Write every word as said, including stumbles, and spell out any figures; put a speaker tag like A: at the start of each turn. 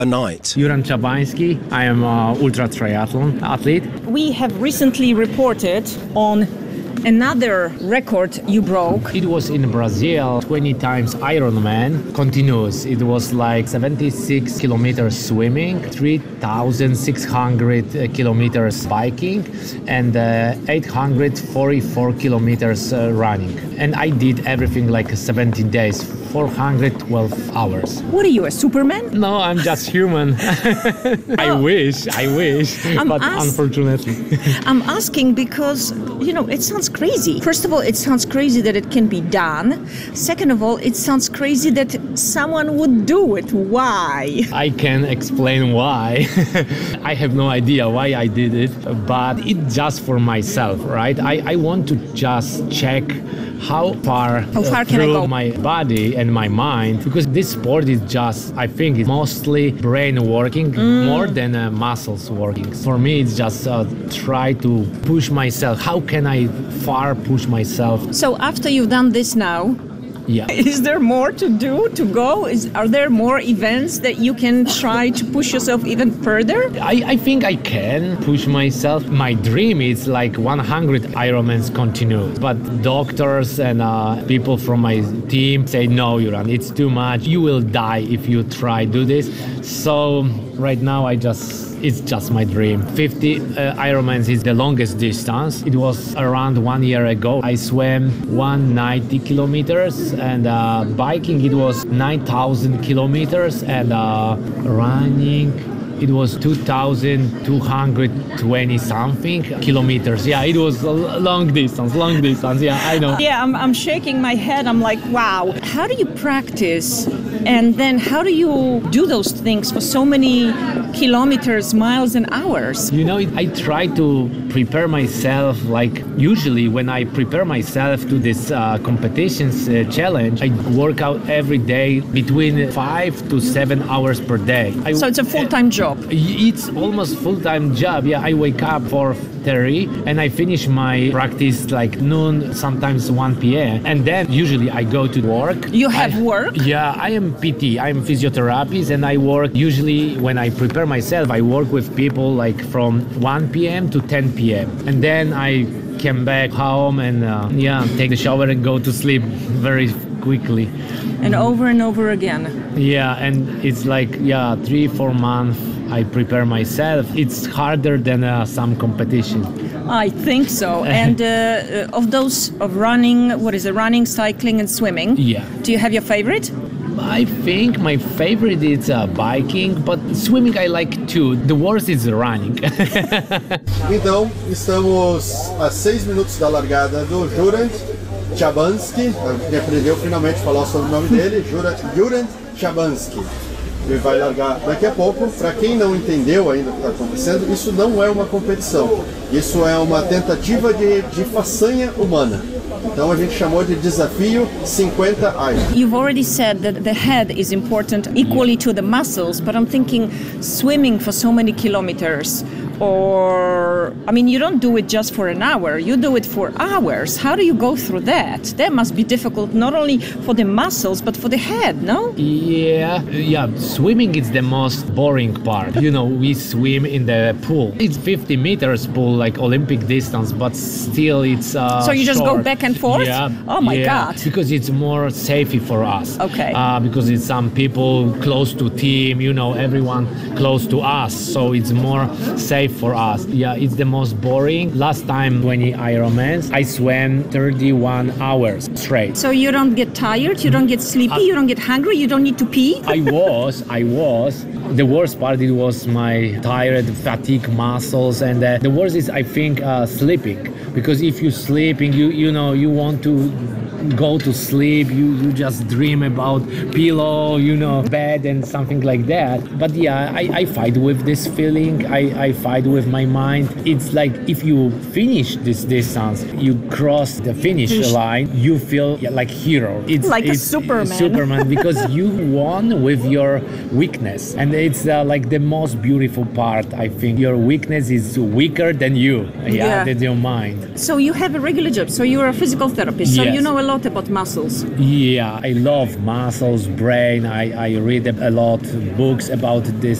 A: a night.
B: Juran Czabański. I am an ultra triathlon athlete.
C: We have recently reported on another record you broke.
B: It was in Brazil, twenty times Ironman, continuous. It was like seventy-six kilometers swimming, three thousand six hundred kilometers biking, and uh, eight hundred forty-four kilometers uh, running. And I did everything like seventeen days, four hundred twelve hours.
C: What are you, a Superman?
B: No, I'm just human. I
C: Oh.
B: wish, I wish,
C: I'm
B: but
C: ask-
B: unfortunately.
C: I'm asking because, you know, it sounds crazy. First of all, it sounds crazy that it can be done. Second of all, it sounds crazy that someone would do it. Why?
B: I can explain why. I have no idea why I did it, but it's just for myself, right? I, I want to just check how far,
C: How far
B: uh,
C: can I
B: through
C: go?
B: my body and my mind, because this sport is just, I think it's mostly brain working
C: Mm.
B: more than uh, muscles working. For me, it's just uh, try to push myself. How can I far push myself?
C: So after you've done this now,
B: Yeah.
C: is there more to do, to go? Is, are there more events that you can try to push yourself even further?
B: I, I think I can push myself. My dream is like one hundred Ironmans continuous. But doctors and uh, people from my team say, no, Juran, it's too much. You will die if you try do this. So right now I just, it's just my dream. fifty uh, Ironmans is the longest distance. It was around one year ago. I swam one hundred ninety kilometers, and uh, biking it was nine thousand kilometers, and uh, running it was two thousand two hundred twenty something kilometers. Yeah, it was a l- long distance, long distance. Yeah, I know.
C: Yeah, I'm, I'm shaking my head. I'm like, wow. How do you practice? And then how do you do those things for so many kilometers, miles, and hours?
B: You know, I try to prepare myself, like usually when I prepare myself to this uh, competitions uh, challenge, I work out every day between five to seven hours per day. I,
C: So it's a full-time job.
B: It's almost full-time job. Yeah, I wake up for thirty and I finish my practice like noon, sometimes one p.m. And then usually I go to work.
C: You have
B: I-
C: work?
B: Yeah, I am P T. I'm physiotherapist, and I work usually when I prepare myself. I work with people like from one p.m. to ten p.m. and then I come back home and uh, yeah, take the shower and go to sleep very quickly.
C: And over and over again.
B: Yeah, and it's like yeah, three four months. I prepare myself. It's harder than uh, some competition.
C: I think so. And uh, uh, of those of running, what is it? Running, cycling, and swimming.
B: Yeah.
C: Do you have your favorite?
B: I think my favorite is uh, biking, but swimming I like too. The worst is running.
D: Então, estamos a seis minutos da largada do Juran Czabański. Ele aprendeu finalmente a falar sobre o nome dele, Juran, Juran Czabański. Ele vai largar daqui a pouco. Para quem não entendeu ainda o que está acontecendo, isso não é uma competição. Isso é uma tentativa de, de façanha humana. Então a gente chamou de desafio cinquenta Iron.
C: You've already said that the head is important equally to the muscles, but I'm thinking swimming for so many kilometers, or, I mean, you don't do it just for an hour, you do it for hours. How do you go through that? That must be difficult not only for the muscles, but for the head, no?
B: Yeah, yeah. Swimming is the most boring part. You know, we swim in the pool. It's fifty meters pool, like Olympic distance, but still it's uh,
C: So you just go
B: short.
C: back and forth?
B: Yeah.
C: Oh my
B: yeah,
C: God.
B: Because it's more safe for us.
C: Okay.
B: Uh, because it's some people close to team, you know, everyone close to us, so it's more safe for us. Yeah, it's the most boring. Last time twenty Ironmans, I swam thirty-one hours straight.
C: So you don't get tired, you don't get sleepy, you don't get hungry, you don't need to pee?
B: I was, I was. The worst part it was my tired, fatigue muscles, and uh, the worst is I think uh, sleeping. Because if you sleeping, you you know you want to go to sleep, you, you just dream about pillow, you know, bed and something like that. But yeah, I, I fight with this feeling. I, I fight with my mind. It's like if you finish this distance, you cross the finish line, you feel yeah, like hero. It's
C: Like a
B: it's
C: Superman.
B: Superman because you won with your weakness, and it's uh, like the most beautiful part. I think your weakness is weaker than you. Yeah,
C: Yeah.
B: than your mind.
C: So you have a regular job, so you're a physical therapist, so
B: Yes.
C: you know a lot about muscles.
B: Yeah, I love muscles, brain. I, I read a lot of books about this